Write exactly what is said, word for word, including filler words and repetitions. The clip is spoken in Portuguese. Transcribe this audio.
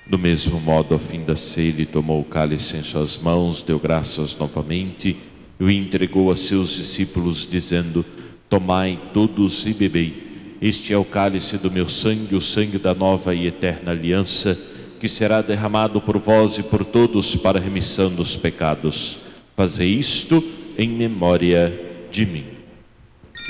Do mesmo modo, ao fim da ceia, ele tomou o cálice em suas mãos, deu graças novamente e o entregou a seus discípulos, dizendo: tomai todos e bebei. Este é o cálice do meu sangue, o sangue da nova e eterna aliança, que será derramado por vós e por todos para a remissão dos pecados. Fazei isto em memória de mim.